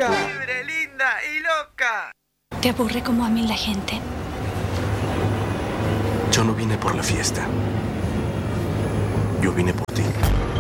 loca. Libre, linda y loca. ¿Te aburre como a mí la gente? Yo no vine por la fiesta. Yo vine por ti.